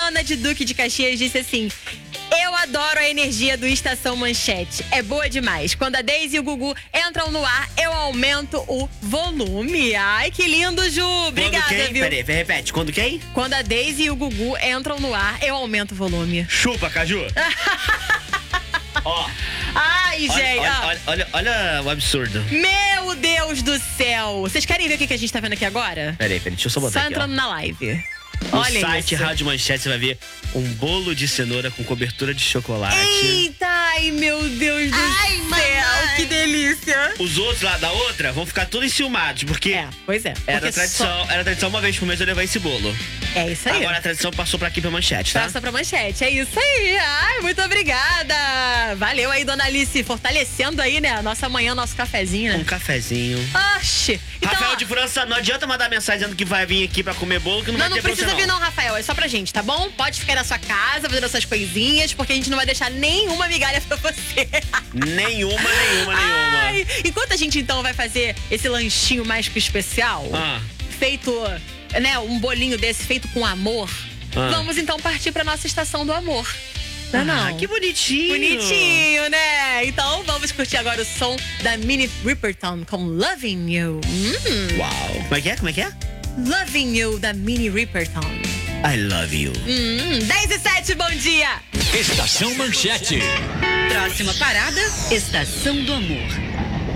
Luana de Duque de Caxias disse assim: eu adoro a energia do Estação Manchete. É boa demais. Quando a Deise e o Gugu entram no ar, eu aumento o volume. Ai, que lindo, Ju. Obrigada, quando quem? viu? Peraí, repete. Quando quem? Quando a Deise e o Gugu entram no ar, eu aumento o volume. Chupa, Caju. Ó. Ai, gente. Olha o absurdo. Meu Deus do céu. Vocês querem ver o que a gente tá vendo aqui agora? Peraí, deixa eu só botar Só aqui, entrando ó. na live. No Olha site isso. Rádio Manchete você vai ver um bolo de cenoura com cobertura de chocolate. Eita, ai meu Deus do céu, mamãe. que delícia. Os outros lá da outra vão ficar todos enciumados, porque Pois é. era porque tradição uma vez por mês eu levar esse bolo. É isso aí. Agora a tradição passou pra aqui pra Manchete, tá? Passa pra Manchete, é isso aí. Ai, muito obrigada. Valeu aí, dona Alice, fortalecendo aí, né, a nossa manhã, nosso cafezinho, né? Um cafezinho. Oxi. Então, Rafael ó, de França, não adianta mandar mensagem dizendo que vai vir aqui pra comer bolo, que não vai não ter pra precisa você, vir não, Rafael, é só pra gente, tá bom? Pode ficar na sua casa, fazendo essas coisinhas, porque a gente não vai deixar nenhuma migalha pra você. Nenhuma. Ai, enquanto a gente então vai fazer esse lanchinho mágico especial, feito, né, um bolinho desse feito com amor, vamos então partir pra nossa estação do amor. Não. Que bonitinho. Bonitinho, né? Então vamos curtir agora o som da Minnie Riperton com Loving You. Uau. Como é que é? Loving You, da Minnie Riperton. I love you. 10:07, bom dia! Estação Manchete. Próxima parada, Estação do Amor.